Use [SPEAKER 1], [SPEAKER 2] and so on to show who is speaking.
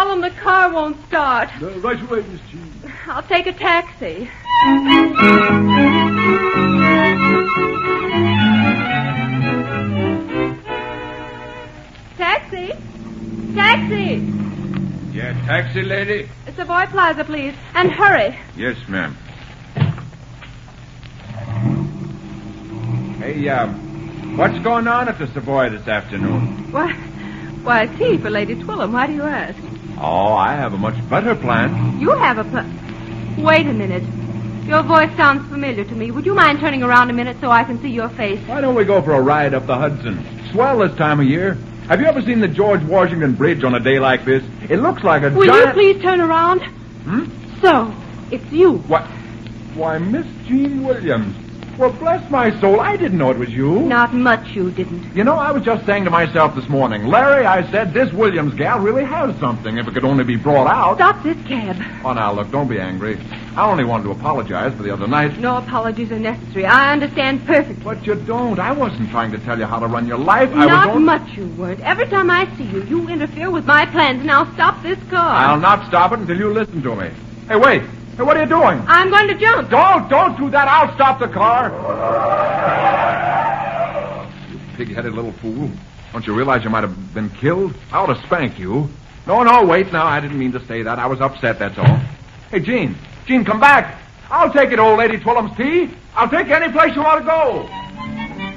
[SPEAKER 1] Tell them the car won't start.
[SPEAKER 2] Right away, Miss Jean.
[SPEAKER 1] I'll take a taxi. Taxi? Taxi!
[SPEAKER 3] Yeah, taxi, lady?
[SPEAKER 1] Savoy Plaza, please. And hurry.
[SPEAKER 3] Yes, ma'am. Hey, what's going on at the Savoy this afternoon?
[SPEAKER 1] Why, tea for Lady Twillum. Why do you ask?
[SPEAKER 3] Oh, I have a much better plan.
[SPEAKER 1] You have a plan. Wait a minute. Your voice sounds familiar to me. Would you mind turning around a minute so I can see your face?
[SPEAKER 3] Why don't we go for a ride up the Hudson? Swell this time of year. Have you ever seen the George Washington Bridge on a day like this? It looks like a
[SPEAKER 1] Will
[SPEAKER 3] giant...
[SPEAKER 1] you please turn around? So, it's you.
[SPEAKER 3] What? Why, Miss Jean Williams. Well, bless my soul, I didn't know it was you.
[SPEAKER 1] Not much you didn't.
[SPEAKER 3] You know, I was just saying to myself this morning, Larry, I said, this Williams gal really has something if it could only be brought out.
[SPEAKER 1] Stop this cab.
[SPEAKER 3] Oh, now, look, don't be angry. I only wanted to apologize for the other night.
[SPEAKER 1] No apologies are necessary. I understand perfectly.
[SPEAKER 3] But you don't. I wasn't trying to tell you how to run your life.
[SPEAKER 1] Not much you weren't. Every time I see you, you interfere with my plans. Now stop this car.
[SPEAKER 3] I'll not stop it until you listen to me. Hey, wait. Hey, what are you doing?
[SPEAKER 1] I'm going to jump.
[SPEAKER 3] Don't do that. I'll stop the car. You pig-headed little fool. Don't you realize you might have been killed? I ought to spank you. No, wait now. I didn't mean to say that. I was upset, that's all. Hey, Jean, come back. I'll take it, old Lady Twillum's tea. I'll take you any place you want to go.